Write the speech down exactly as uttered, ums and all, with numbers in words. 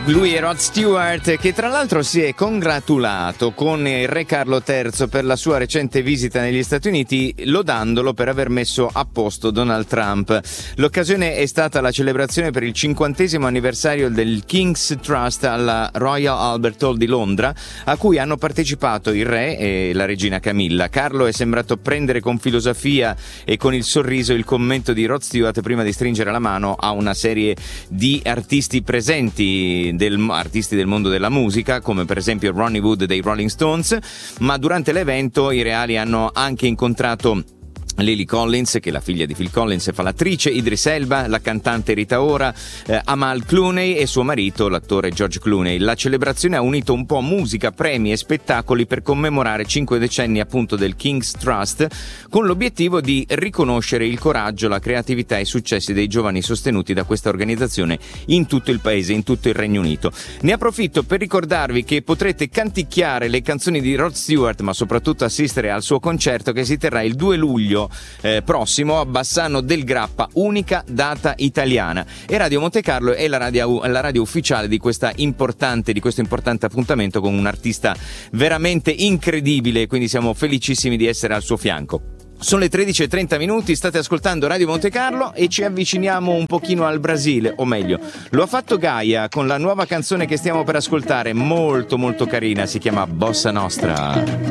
Lui è Rod Stewart, che tra l'altro si è congratulato con il re Carlo terzo per la sua recente visita negli Stati Uniti, lodandolo per aver messo a posto Donald Trump. L'occasione è stata la celebrazione per il cinquantesimo anniversario del King's Trust alla Royal Albert Hall di Londra, a cui hanno partecipato il re e la regina Camilla. Carlo è sembrato prendere con filosofia e con il sorriso il commento di Rod Stewart prima di stringere la mano a una serie di artisti presenti, del, artisti del mondo della musica, come per esempio Ronnie Wood dei Rolling Stones, ma durante l'evento i reali hanno anche incontrato Lily Collins, che è la figlia di Phil Collins, fa l'attrice, Idris Elba, la cantante Rita Ora, eh, Amal Clooney e suo marito, l'attore George Clooney. La celebrazione ha unito un po' musica, premi e spettacoli per commemorare cinque decenni appunto del King's Trust, con l'obiettivo di riconoscere il coraggio, la creatività e i successi dei giovani sostenuti da questa organizzazione in tutto il paese, in tutto il Regno Unito. Ne approfitto per ricordarvi che potrete canticchiare le canzoni di Rod Stewart, ma soprattutto assistere al suo concerto che si terrà il due luglio Eh, prossimo a Bassano del Grappa, unica data italiana. E Radio Monte Carlo è la radio, la radio ufficiale di questa importante di questo importante appuntamento con un artista veramente incredibile, quindi siamo felicissimi di essere al suo fianco. Sono le tredici e trenta minuti, state ascoltando Radio Monte Carlo e ci avviciniamo un pochino al Brasile, o meglio, lo ha fatto Gaia con la nuova canzone che stiamo per ascoltare, molto molto carina, si chiama Bossa Nostra.